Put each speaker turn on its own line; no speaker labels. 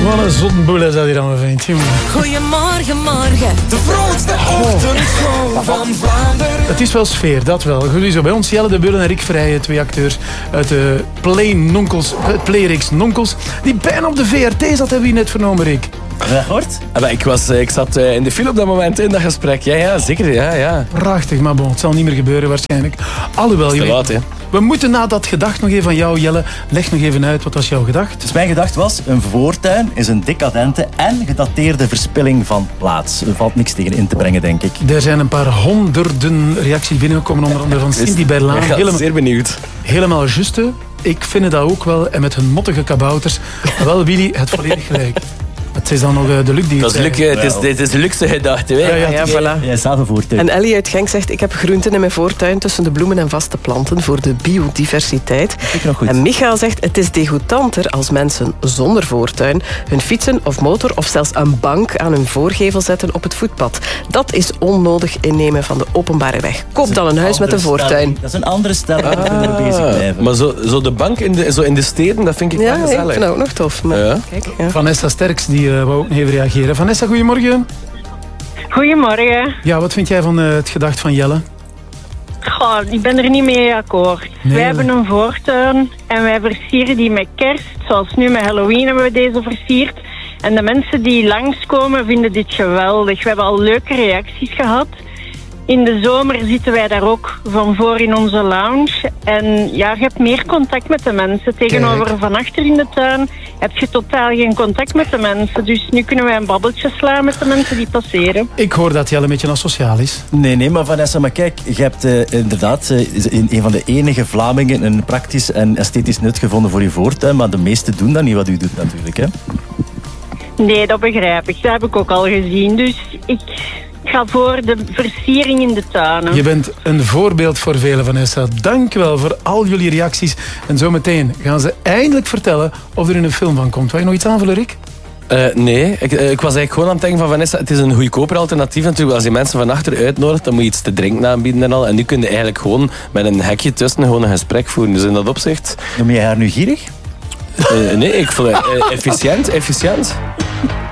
Wat een zottenboel is dat hier allemaal vindt, jongen.
Goedemorgen, morgen.
De vrolijkste ochtendshow van Vlaanderen.
Het is wel sfeer, dat wel. Jullie zo bij ons, Jelle de Bullen en Rick Vrijen, twee acteurs uit de Playreeks Nonkels, die bijna op de VRT zat, hebben we net vernomen, Rick.
Hoort? Ik zat in de file op dat moment in dat gesprek. Ja, zeker. Ja.
Prachtig, maar bon, het zal niet meer gebeuren waarschijnlijk. Alhoewel,
Het is te laat, hè.
we moeten na dat gedacht nog even van jou, Jelle. Leg nog even uit, wat was jouw gedacht?
Dus mijn gedacht was, een voortuin is een decadente en gedateerde verspilling van plaats. Er valt niks tegen in te brengen, denk ik.
Er zijn een paar honderden reacties binnengekomen, onder andere van Cindy Berlaan.
Ik ben zeer benieuwd.
Helemaal juste. Ik vind dat ook wel. En met hun mottige kabouters. Wel, Willy, het volledig gelijk. Het is dan nog de Luc die
Dat is het is de luxe gedachte.
Ja,
voilà.
Jij staat een voortuin.
En Ellie uit Genk zegt, ik heb groenten in mijn voortuin tussen de bloemen en vaste planten voor de biodiversiteit.
Vind ik nog goed.
En Michael zegt, het is degoutanter als mensen zonder voortuin hun fietsen of motor of zelfs een bank aan hun voorgevel zetten op het voetpad. Dat is onnodig innemen van de openbare weg. Koop dan een huis met een voortuin.
Dat is een andere stelling. Daar kunnen we bezig blijven.
Maar zo de bank in de steden, dat vind ik
Ja,
wel
ik
gezellig.
vind dat ook nog tof. Maar
Ja.
kijk, ja.
Vanessa Sterks, die wou ook nog even reageren. Vanessa, goedemorgen.
Goedemorgen.
Ja, wat vind jij van het gedacht van Jelle?
Goh, ik ben er niet mee akkoord.
Nee.
Wij hebben een voortuin en wij versieren die met kerst. Zoals nu met Halloween hebben we deze versierd. En de mensen die langskomen vinden dit geweldig. We hebben al leuke reacties gehad. In de zomer zitten wij daar ook van voor in onze lounge. En ja, je hebt meer contact met de mensen. Tegenover
Kijk.
van achter in de tuin heb je totaal geen contact met de mensen. Dus nu kunnen wij een babbeltje slaan met de mensen die passeren.
Ik hoor dat Jelle een beetje asociaal is.
Nee, maar Vanessa, maar kijk, je hebt inderdaad in een van de enige Vlamingen een praktisch en esthetisch nut gevonden voor je voortuin, maar de meesten doen dat niet wat u doet natuurlijk, hè?
Nee, dat begrijp ik. Dat heb ik ook al gezien. Dus ik ga voor de versiering in de tuinen.
Je bent een voorbeeld voor velen, Vanessa. Dank wel voor al jullie reacties. En zometeen gaan ze eindelijk vertellen of er in een film van komt. Wil je nog iets aanvullen, Rick?
Nee, ik was eigenlijk gewoon aan het denken van Vanessa, het is een goedkoper alternatief natuurlijk. Als je mensen van achter uitnodigt, dan moet je iets te drinken aanbieden en al. En nu kun je eigenlijk gewoon met een hekje tussen gewoon een gesprek voeren. Dus in dat opzicht...
Noem jij haar nu gierig?
Nee, ik vond het efficiënt.